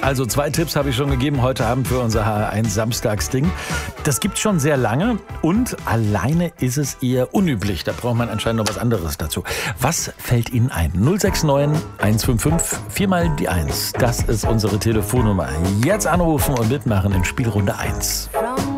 Also 2 Tipps habe ich schon gegeben heute Abend für unser HR1 Samstagsding. Das gibt's schon sehr lange und alleine ist es eher unüblich. Da braucht man anscheinend noch was anderes dazu. Was fällt Ihnen ein? 069 155 4 mal die 1. Das ist unsere Telefonnummer. Jetzt anrufen und mitmachen in Spielrunde 1.